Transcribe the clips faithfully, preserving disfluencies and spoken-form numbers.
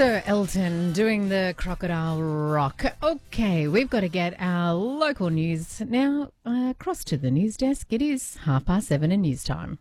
Sir Elton doing the Crocodile Rock. Okay, we've got to get our local news now uh, across to the news desk. It is half past seven in news time.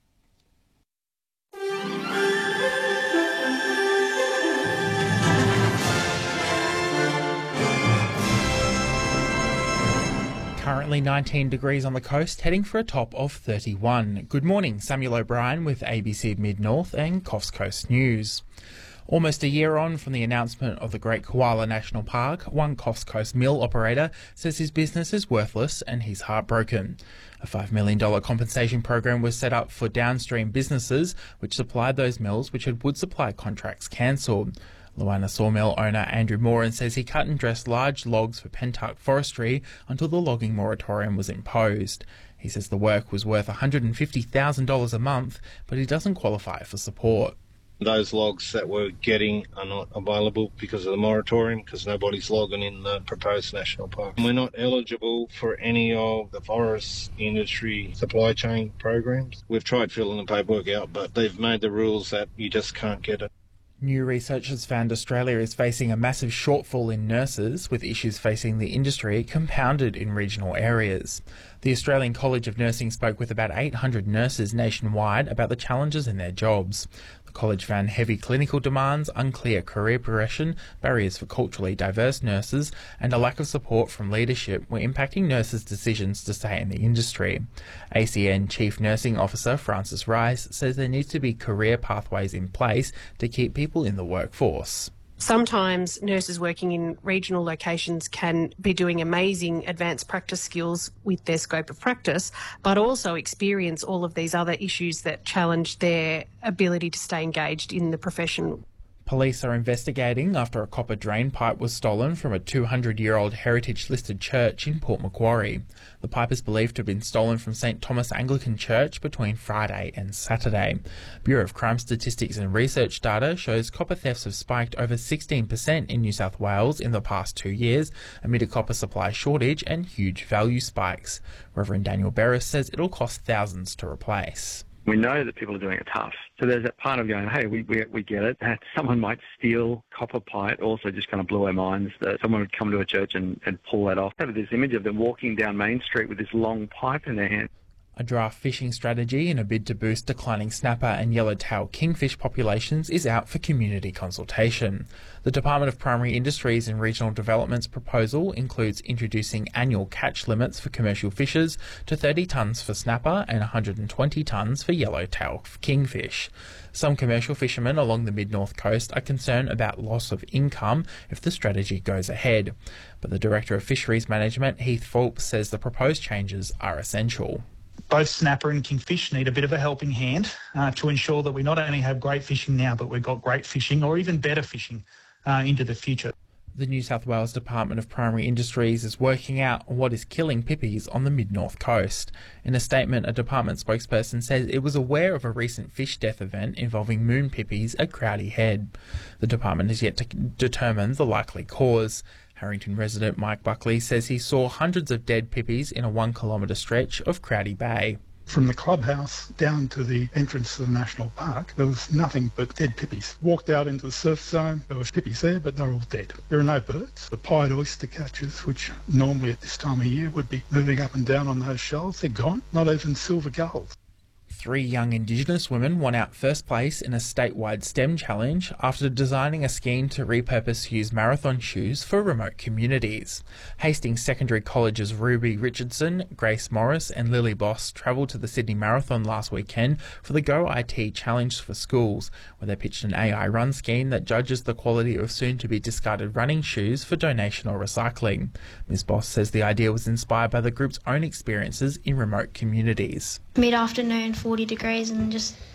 Currently nineteen degrees on the coast, heading for a top of thirty-one. Good morning, Samuel O'Brien with A B C Mid-North and Coffs Coast News. Almost a year on from the announcement of the Great Koala National Park, one Coffs Coast mill operator says his business is worthless and he's heartbroken. A five million dollars compensation program was set up for downstream businesses which supplied those mills which had wood supply contracts cancelled. Luana sawmill owner Andrew Moran says he cut and dressed large logs for Pentark Forestry until the logging moratorium was imposed. He says the work was worth one hundred fifty thousand dollars a month, but he doesn't qualify for support. Those logs that we're getting are not available because of the moratorium, because nobody's logging in the proposed national park. We're not eligible for any of the forest industry supply chain programs. We've tried filling the paperwork out, but they've made the rules that you just can't get it. New research has found Australia is facing a massive shortfall in nurses, with issues facing the industry compounded in regional areas. The Australian College of Nursing spoke with about eight hundred nurses nationwide about the challenges in their jobs. The college found heavy clinical demands, unclear career progression, barriers for culturally diverse nurses, and a lack of support from leadership were impacting nurses' decisions to stay in the industry. A C N Chief Nursing Officer Francis Rice says there needs to be career pathways in place to keep people in the workforce. Sometimes nurses working in regional locations can be doing amazing advanced practice skills with their scope of practice, but also experience all of these other issues that challenge their ability to stay engaged in the profession. Police are investigating after a copper drain pipe was stolen from a two hundred year old heritage-listed church in Port Macquarie. The pipe is believed to have been stolen from St Thomas Anglican Church between Friday and Saturday. Bureau of Crime Statistics and Research data shows copper thefts have spiked over sixteen percent in New South Wales in the past two years amid a copper supply shortage and huge value spikes. Reverend Daniel Berris says it'll cost thousands to replace. We know that people are doing it tough. So there's that part of going, hey, we, we we get it. That someone might steal copper pipe also just kind of blew our minds that someone would come to a church and, and pull that off. I have this image of them walking down Main Street with this long pipe in their hand. A draft fishing strategy in a bid to boost declining snapper and yellowtail kingfish populations is out for community consultation. The Department of Primary Industries and Regional Development's proposal includes introducing annual catch limits for commercial fishers to thirty tonnes for snapper and one hundred twenty tonnes for yellowtail kingfish. Some commercial fishermen along the mid-north coast are concerned about loss of income if the strategy goes ahead. But the Director of Fisheries Management, Heath Fulp, says the proposed changes are essential. Both snapper and kingfish need a bit of a helping hand uh, to ensure that we not only have great fishing now, but we've got great fishing or even better fishing uh, into the future. The New South Wales Department of Primary Industries is working out what is killing pippies on the mid-north coast. In a statement, a department spokesperson says it was aware of a recent fish death event involving moon pippies at Crowdy Head. The department has yet to determine the likely cause. Harrington resident Mike Buckley says he saw hundreds of dead pippies in a one kilometre stretch of Crowdy Bay. From the clubhouse down to the entrance to the national park, there was nothing but dead pippies. Walked out into the surf zone, there was pippies there, but they're all dead. There are no birds. The pied oyster catchers, which normally at this time of year would be moving up and down on those shoals, they're gone. Not even silver gulls. Three young Indigenous women won out first place in a statewide STEM challenge after designing a scheme to repurpose Hughes marathon shoes for remote communities. Hastings Secondary College's Ruby Richardson, Grace Morris and Lily Boss travelled to the Sydney Marathon last weekend for the Go I T Challenge for Schools, where they pitched an A I run scheme that judges the quality of soon-to-be discarded running shoes for donation or recycling. Miz Boss says the idea was inspired by the group's own experiences in remote communities. Mid-afternoon, forty degrees, and just